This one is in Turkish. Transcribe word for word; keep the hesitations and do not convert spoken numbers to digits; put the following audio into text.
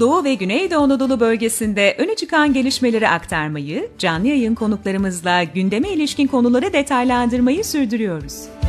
Doğu ve Güneydoğu Anadolu bölgesinde öne çıkan gelişmeleri aktarmayı, canlı yayın konuklarımızla gündeme ilişkin konuları detaylandırmayı sürdürüyoruz.